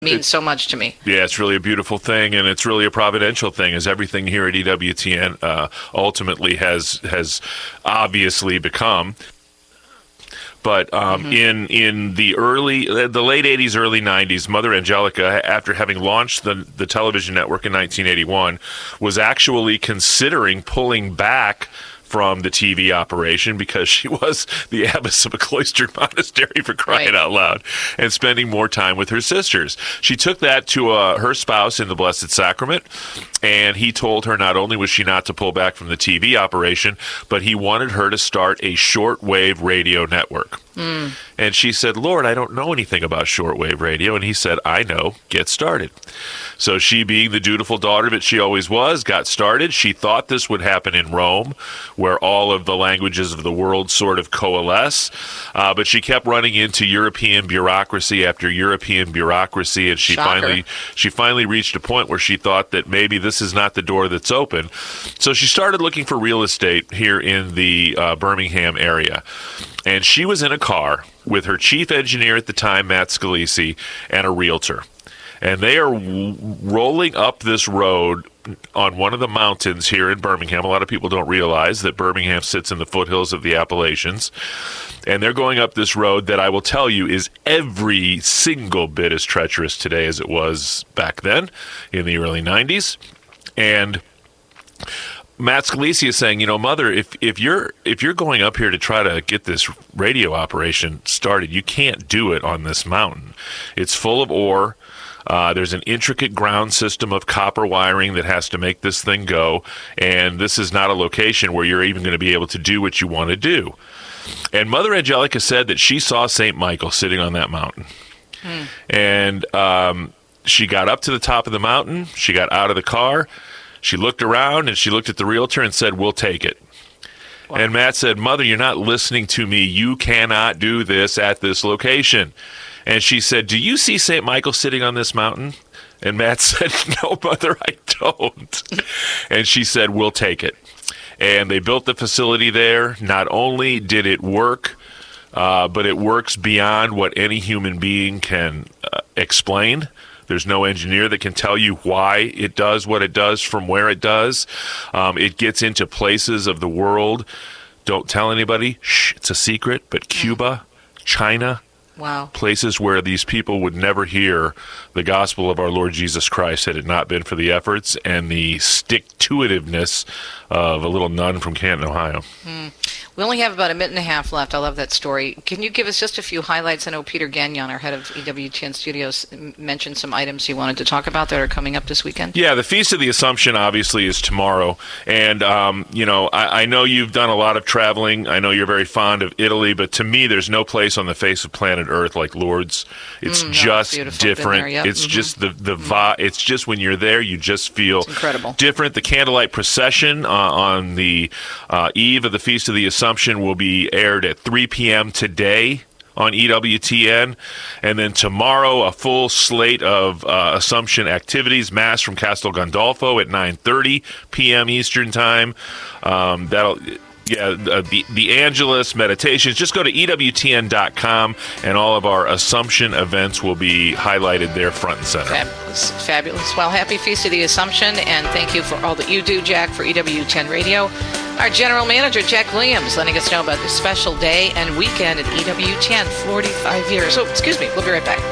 means so much to me. Yeah, it's really a beautiful thing, and it's really a providential thing, as everything here at EWTN ultimately has obviously become. But in the late 80s, early 90s, Mother Angelica, after having launched the television network in 1981, was actually considering pulling back from the TV operation because she was the abbess of a cloistered monastery, for crying out loud, and spending more time with her sisters. She took that to her spouse in the Blessed Sacrament, and he told her not only was she not to pull back from the TV operation, but he wanted her to start a shortwave radio network. And she said, Lord, I don't know anything about shortwave radio. And he said, I know, get started. So she, being the dutiful daughter that she always was, got started. She thought this would happen in Rome, where all of the languages of the world sort of coalesce. But she kept running into European bureaucracy after European bureaucracy, and she finally reached a point where she thought that maybe this is not the door that's open. So she started looking for real estate here in the Birmingham area. And she was in a car with her chief engineer at the time, Matt Scalisi, and a realtor. And they are rolling up this road on one of the mountains here in Birmingham. A lot of people don't realize that Birmingham sits in the foothills of the Appalachians. And they're going up this road that I will tell you is every single bit as treacherous today as it was back then in the early 90s. And Matt Scalisi is saying, Mother, if you're going up here to try to get this radio operation started, you can't do it on this mountain. It's full of ore. There's an intricate ground system of copper wiring that has to make this thing go, and this is not a location where you're even going to be able to do what you want to do. And Mother Angelica said that she saw St. Michael sitting on that mountain. And she got up to the top of the mountain. She got out of the car. She looked around, and she looked at the realtor and said, we'll take it. Wow. And Matt said, Mother, you're not listening to me. You cannot do this at this location. And she said, do you see St. Michael sitting on this mountain? And Matt said, no, Mother, I don't. And she said, we'll take it. And they built the facility there. Not only did it work, but it works beyond what any human being can explain. There's no engineer that can tell you why it does what it does from where it does. It gets into places of the world. Don't tell anybody. Shh, it's a secret. But Cuba, China, places where these people would never hear the gospel of our Lord Jesus Christ had it not been for the efforts and the stick-to-itiveness of a little nun from Canton, Ohio. We only have about a minute and a half left. I love that story. Can you give us just a few highlights? I know Peter Gagnon, our head of EWTN Studios, mentioned some items he wanted to talk about that are coming up this weekend. Yeah, the Feast of the Assumption obviously is tomorrow. And, I know you've done a lot of traveling. I know you're very fond of Italy, but to me, there's no place on the face of planet Earth like Lourdes. It's just different. There, It's just the vibe. It's just when you're there, you just feel incredible. Different. The candlelight procession on the eve of the Feast of the Assumption will be aired at 3 p.m. today on EWTN, and then tomorrow a full slate of Assumption activities. Mass from Castel Gandolfo at 9:30 p.m. Eastern Time. The Angelus meditations. Just go to EWTN.com, and all of our Assumption events will be highlighted there front and center. Fabulous. Well, happy Feast of the Assumption, and thank you for all that you do, Jack, for EWTN Radio. Our General Manager, Jack Williams, letting us know about this special day and weekend at EWTN, 45 years. So, we'll be right back.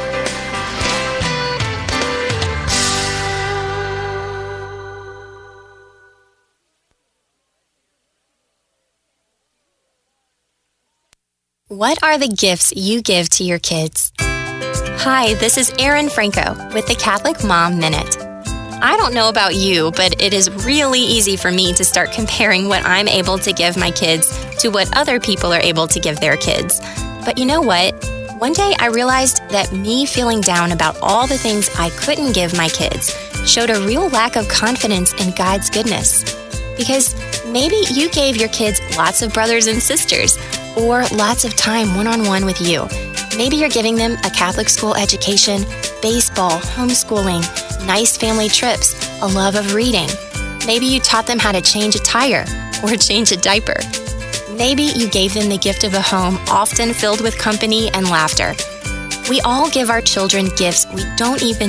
What are the gifts you give to your kids? Hi, this is Erin Franco with the Catholic Mom Minute. I don't know about you, but it is really easy for me to start comparing what I'm able to give my kids to what other people are able to give their kids. But you know what? One day I realized that me feeling down about all the things I couldn't give my kids showed a real lack of confidence in God's goodness. Because maybe you gave your kids lots of brothers and sisters, or lots of time one-on-one with you. Maybe you're giving them a Catholic school education, baseball, homeschooling, nice family trips, a love of reading. Maybe you taught them how to change a tire or change a diaper. Maybe you gave them the gift of a home often filled with company and laughter. We all give our children gifts we don't even